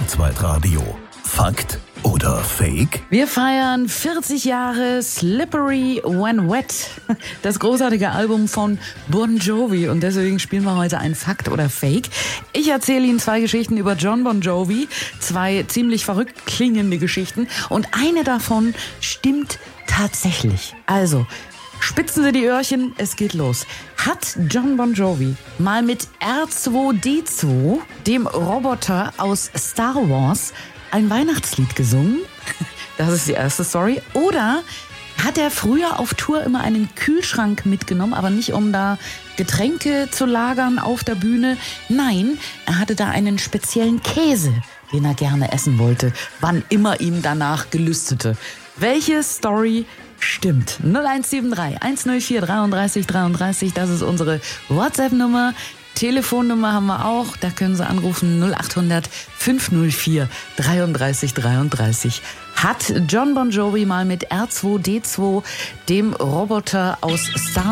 Kurzweitradio. Fakt oder Fake? Wir feiern 40 Jahre Slippery When Wet, das großartige Album von Bon Jovi. Und deswegen spielen wir heute ein Fakt oder Fake. Ich erzähle Ihnen 2 Geschichten über John Bon Jovi, 2 ziemlich verrückt klingende Geschichten. Und eine davon stimmt tatsächlich. Also, spitzen Sie die Öhrchen, es geht los. Hat John Bon Jovi mal mit R2-D2, dem Roboter aus Star Wars, ein Weihnachtslied gesungen? Das ist die erste Story. Oder hat er früher auf Tour immer einen Kühlschrank mitgenommen, aber nicht um da Getränke zu lagern auf der Bühne? Nein, er hatte da einen speziellen Käse, den er gerne essen wollte, wann immer ihm danach gelüstete. Welche Story stimmt? 0173 104 33 33, das ist unsere WhatsApp-Nummer. Telefonnummer haben wir auch, da können Sie anrufen 0800 504 33 33. Hat John Bon Jovi mal mit R2-D2, dem Roboter aus Star